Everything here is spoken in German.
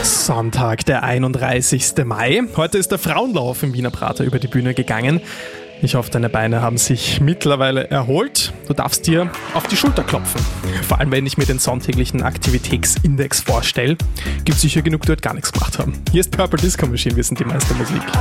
Sonntag, der 31. Mai. Heute ist der Frauenlauf im Wiener Prater über die Bühne gegangen. Ich hoffe, deine Beine haben sich mittlerweile erholt. Du darfst dir auf die Schulter klopfen. Vor allem, wenn ich mir den sonntäglichen Aktivitätsindex vorstelle, gibt es sicher genug, die dort gar nichts gemacht haben. Hier ist Purple Disco Machine, wir sind die Meistermusik.